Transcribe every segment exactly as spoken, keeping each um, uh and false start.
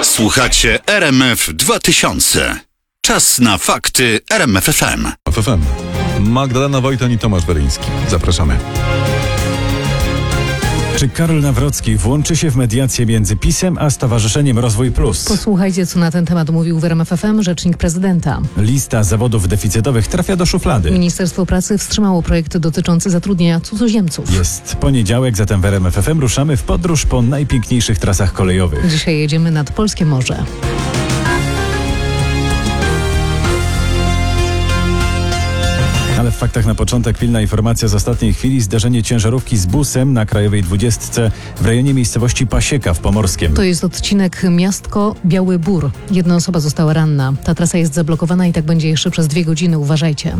Słuchacie R M F dwa tysiące. Czas na fakty R M F F M. F F M. Magdalena Wojtan i Tomasz Weryński. Zapraszamy. Czy Karol Nawrocki włączy się w mediację między PiS-em a Stowarzyszeniem Rozwój Plus? Posłuchajcie, co na ten temat mówił w R M F F M rzecznik prezydenta. Lista zawodów deficytowych trafia do szuflady. Ministerstwo Pracy wstrzymało projekt dotyczący zatrudnienia cudzoziemców. Jest poniedziałek, zatem w R M F F M ruszamy w podróż po najpiękniejszych trasach kolejowych. Dzisiaj jedziemy nad Polskie Morze. Ale w faktach na początek pilna informacja z ostatniej chwili. Zdarzenie ciężarówki z busem na Krajowej dwudziestce w rejonie miejscowości Pasieka w Pomorskiem. To jest odcinek Miastko-Biały Bór. Jedna osoba została ranna. Ta trasa jest zablokowana i tak będzie jeszcze przez dwie godziny. Uważajcie.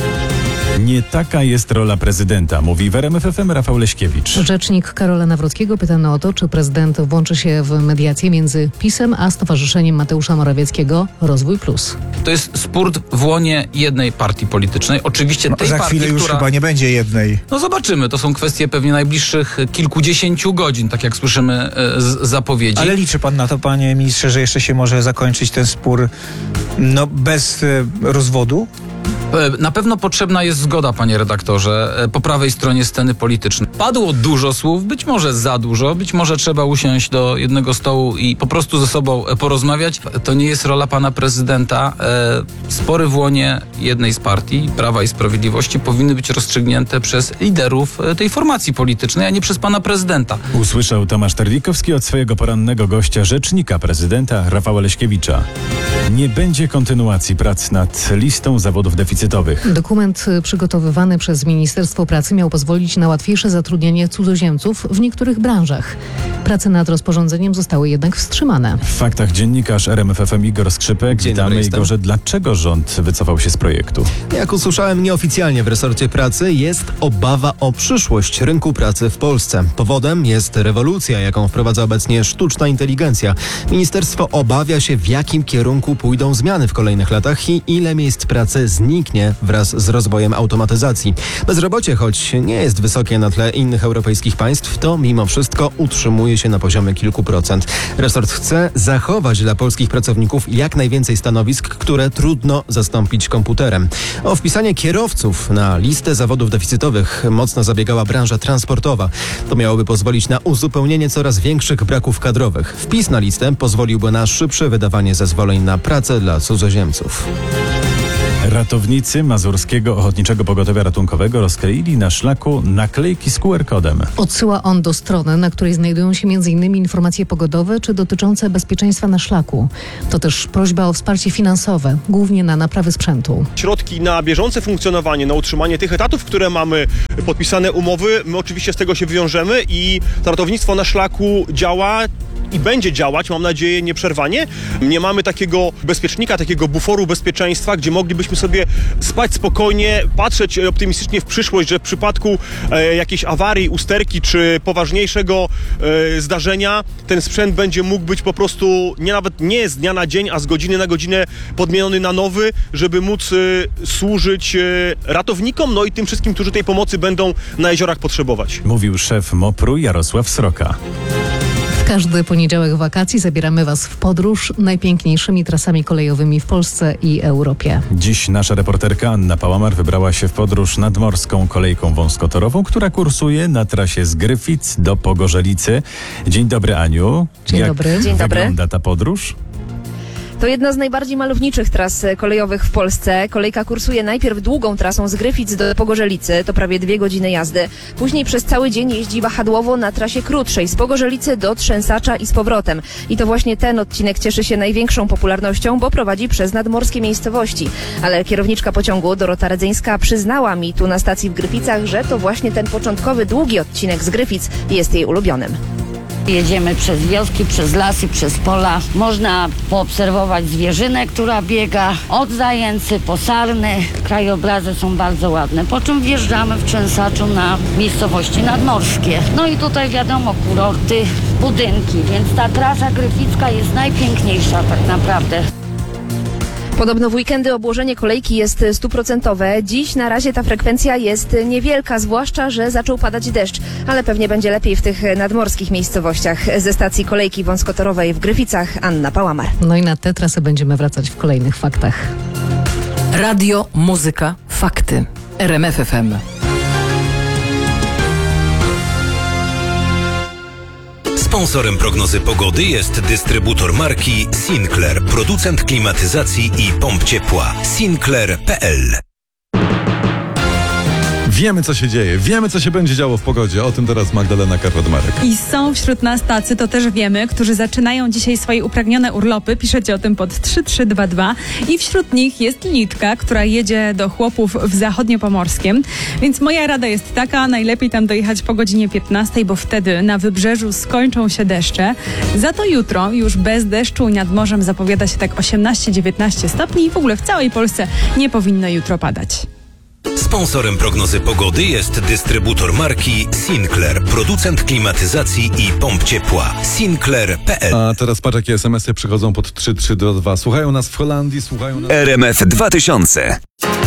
Nie taka jest rola prezydenta, mówi w R M F F M Rafał Leśkiewicz. Rzecznik Karola Nawrockiego pytano o to, czy prezydent włączy się w mediację między PiS-em a Stowarzyszeniem Mateusza Morawieckiego Rozwój Plus. To jest spór w łonie jednej partii politycznej. Oczywiście no, tej za partii, chwilę już która... chyba nie będzie jednej. No zobaczymy. To są kwestie pewnie najbliższych kilkudziesięciu godzin, tak jak słyszymy z zapowiedzi. Ale liczy pan na to, panie ministrze, że jeszcze się może zakończyć ten spór no, bez e, rozwodu? Na pewno potrzebna jest zgoda, panie redaktorze, po prawej stronie sceny politycznej. Padło dużo słów, być może za dużo, być może trzeba usiąść do jednego stołu i po prostu ze sobą porozmawiać. To nie jest rola pana prezydenta. Spory w łonie jednej z partii, Prawa i Sprawiedliwości, powinny być rozstrzygnięte przez liderów tej formacji politycznej, a nie przez pana prezydenta. Usłyszał Tomasz Terlikowski od swojego porannego gościa, rzecznika prezydenta Rafała Leśkiewicza. Nie będzie kontynuacji prac nad listą zawodów deficytowych. Dokument przygotowywany przez Ministerstwo Pracy miał pozwolić na łatwiejsze zatrudnienie cudzoziemców w niektórych branżach. Prace nad rozporządzeniem zostały jednak wstrzymane. W faktach dziennikarz R M F F M Igor Skrzypek. Dzień Witamy, dobry, Igorze. Dlaczego rząd wycofał się z projektu? Jak usłyszałem nieoficjalnie w resorcie pracy, jest obawa o przyszłość rynku pracy w Polsce. Powodem jest rewolucja, jaką wprowadza obecnie sztuczna inteligencja. Ministerstwo obawia się, w jakim kierunku pójdą zmiany w kolejnych latach i ile miejsc pracy zniknie wraz z rozwojem automatyzacji. Bezrobocie, choć nie jest wysokie na tle innych europejskich państw, to mimo wszystko utrzymuje się na poziomie kilku procent. Resort chce zachować dla polskich pracowników jak najwięcej stanowisk, które trudno zastąpić komputerem. O wpisanie kierowców na listę zawodów deficytowych mocno zabiegała branża transportowa. To miałoby pozwolić na uzupełnienie coraz większych braków kadrowych. Wpis na listę pozwoliłby na szybsze wydawanie zezwoleń na pracę dla cudzoziemców. Ratownicy Mazurskiego Ochotniczego Pogotowia Ratunkowego rozkleili na szlaku naklejki z Q R kodem. Odsyła on do strony, na której znajdują się między innymi informacje pogodowe czy dotyczące bezpieczeństwa na szlaku. To też prośba o wsparcie finansowe, głównie na naprawy sprzętu. Środki na bieżące funkcjonowanie, na utrzymanie tych etatów, które mamy podpisane umowy, my oczywiście z tego się wywiążemy i to ratownictwo na szlaku działa i będzie działać, mam nadzieję, nieprzerwanie. Nie mamy takiego bezpiecznika, takiego buforu bezpieczeństwa, gdzie moglibyśmy sobie spać spokojnie, patrzeć optymistycznie w przyszłość, że w przypadku e, jakiejś awarii, usterki czy poważniejszego e, zdarzenia ten sprzęt będzie mógł być po prostu nie nawet nie z dnia na dzień, a z godziny na godzinę podmieniony na nowy, żeby móc e, służyć e, ratownikom, no i tym wszystkim, którzy tej pomocy będą na jeziorach potrzebować. Mówił szef MOPR-u Jarosław Sroka. W każdy poniedziałek wakacji zabieramy Was w podróż najpiękniejszymi trasami kolejowymi w Polsce i Europie. Dziś nasza reporterka Anna Pałamar wybrała się w podróż nadmorską kolejką wąskotorową, która kursuje na trasie z Gryfic do Pogorzelicy. Dzień dobry, Aniu. Dzień Jak dobry. Dzień dobry. wygląda ta podróż? To jedna z najbardziej malowniczych tras kolejowych w Polsce. Kolejka kursuje najpierw długą trasą z Gryfic do Pogorzelicy, to prawie dwie godziny jazdy. Później przez cały dzień jeździ wahadłowo na trasie krótszej z Pogorzelicy do Trzęsacza i z powrotem. I to właśnie ten odcinek cieszy się największą popularnością, bo prowadzi przez nadmorskie miejscowości. Ale kierowniczka pociągu Dorota Redzyńska przyznała mi tu na stacji w Gryficach, że to właśnie ten początkowy długi odcinek z Gryfic jest jej ulubionym. Jedziemy przez wioski, przez lasy, przez pola. Można poobserwować zwierzynę, która biega od Zajęcy po Sarny. Krajobrazy są bardzo ładne. Po czym wjeżdżamy w Trzęsaczu na miejscowości nadmorskie. No i tutaj wiadomo, kurorty, budynki, więc ta trasa gryficka jest najpiękniejsza tak naprawdę. Podobno w weekendy obłożenie kolejki jest stuprocentowe. Dziś na razie ta frekwencja jest niewielka, zwłaszcza, że zaczął padać deszcz, ale pewnie będzie lepiej w tych nadmorskich miejscowościach. Ze stacji kolejki wąskotorowej w Gryficach, Anna Pałamar. No i na tę trasę będziemy wracać w kolejnych faktach. Radio, muzyka, fakty. R M F F M. Sponsorem prognozy pogody jest dystrybutor marki Sinclair, producent klimatyzacji i pomp ciepła. Sinclair kropka p l. Wiemy, co się dzieje, wiemy, co się będzie działo w pogodzie. O tym teraz Magdalena Karwat-Marek. I są wśród nas tacy, to też wiemy, którzy zaczynają dzisiaj swoje upragnione urlopy. Piszecie o tym pod trzy trzy dwa dwa. I wśród nich jest Litka, która jedzie do chłopów w Zachodniopomorskiem. Więc moja rada jest taka, najlepiej tam dojechać po godzinie piętnastej, bo wtedy na wybrzeżu skończą się deszcze. Za to jutro już bez deszczu i nad morzem zapowiada się tak osiemnaście dziewiętnaście stopni i w ogóle w całej Polsce nie powinno jutro padać. Sponsorem prognozy pogody jest dystrybutor marki Sinclair, producent klimatyzacji i pomp ciepła. Sinclair kropka p l. A teraz patrz, jakie es em esy przychodzą pod trzy trzy dwa dwa. Słuchają nas w Holandii, słuchają nas... R M F dwa tysiące.